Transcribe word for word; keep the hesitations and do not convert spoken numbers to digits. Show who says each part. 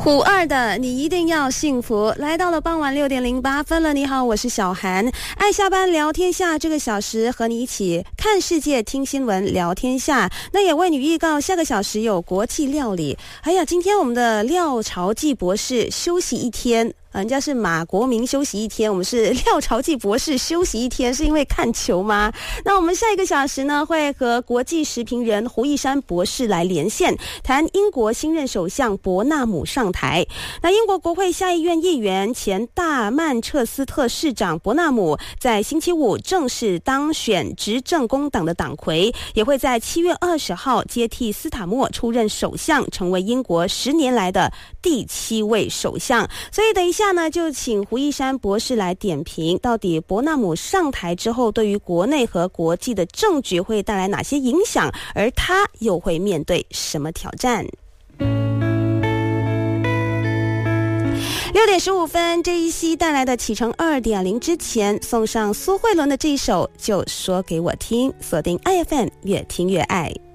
Speaker 1: 虎二的你一定要幸福，来到了傍晚六点零八分了。你好，我是小韩，爱下班聊天下，这个小时和你一起看世界、听新闻、聊天下。那也为你预告，下个小时有国际料理。哎呀，今天我们的廖朝记博士休息一天。人家是马国明休息一天，我们是廖朝记博士休息一天，是因为看球吗？那我们下一个小时呢，会和国际时评人胡一山博士来连线，谈英国新任首相伯纳姆上台。那英国国会下议院议员、前大曼彻斯特市长伯纳姆在星期五正式当选执政工党的党魁，也会在七月二十号接替斯塔默出任首相，成为英国十年来的第七位首相。所以等一下呢，就请胡一山博士来点评，到底伯纳姆上台之后，对于国内和国际的政局会带来哪些影响，而他又会面对什么挑战？六点十五分，这一期带来的启程 二点零 之前，送上苏慧伦的这一首《就说给我听》，锁定 I F M， 越听越爱。